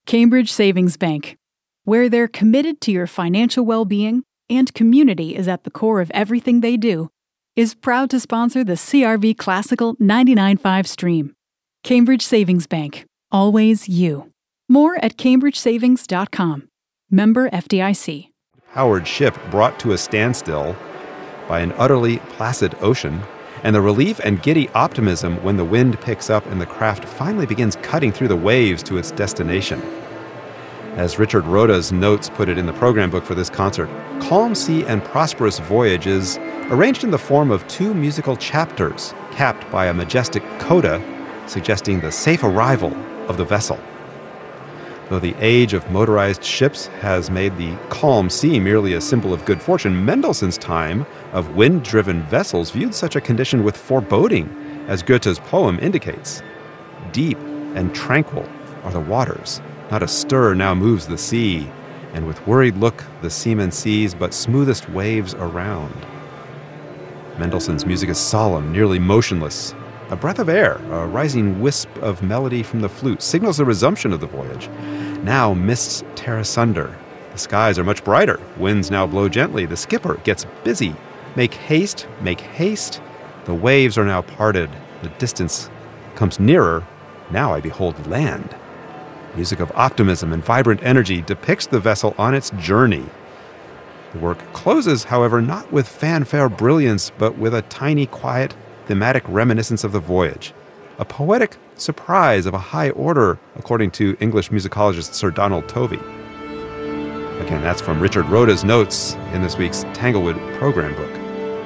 Cambridge Savings Bank, where they're committed to your financial well-being and community is at the core of everything they do, is proud to sponsor the CRV Classical 99.5 stream. Cambridge Savings Bank. Always you. More at cambridgesavings.com. Member FDIC. Powered ship brought to a standstill by an utterly placid ocean, and the relief and giddy optimism when the wind picks up and the craft finally begins cutting through the waves to its destination. As Richard Roda's notes put it in the program book for this concert, Calm Sea and Prosperous Voyage is arranged in the form of two musical chapters, capped by a majestic coda suggesting the safe arrival of the vessel. Though the age of motorized ships has made the calm sea merely a symbol of good fortune, Mendelssohn's time of wind-driven vessels viewed such a condition with foreboding, as Goethe's poem indicates. Deep and tranquil are the waters, not a stir now moves the sea, and with worried look the seaman sees but smoothest waves around. Mendelssohn's music is solemn, nearly motionless. A breath of air, a rising wisp of melody from the flute, signals the resumption of the voyage. Now mists tear asunder. The skies are much brighter. Winds now blow gently. The skipper gets busy. Make haste, make haste. The waves are now parted. The distance comes nearer. Now I behold land. Music of optimism and vibrant energy depicts the vessel on its journey. The work closes, however, not with fanfare brilliance, but with a tiny, quiet, thematic reminiscence of the voyage. A poetic surprise of a high order, according to English musicologist Sir Donald Tovey. Again, that's from Richard Roda's notes in this week's Tanglewood program book.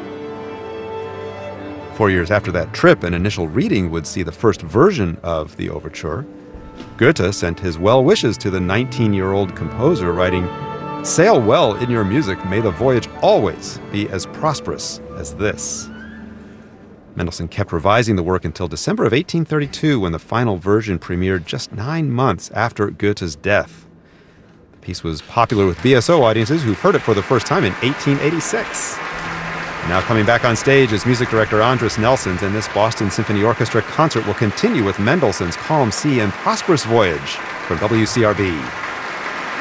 4 years after that trip, an initial reading would see the first version of the overture. Goethe sent his well wishes to the 19-year-old composer, writing, "Sail well in your music, may the voyage always be as prosperous as this." Mendelssohn kept revising the work until December of 1832, when the final version premiered just 9 months after Goethe's death. The piece was popular with BSO audiences who've heard it for the first time in 1886. Now coming back on stage is music director Andris Nelsons, and this Boston Symphony Orchestra concert will continue with Mendelssohn's Calm Sea and Prosperous Voyage from WCRB.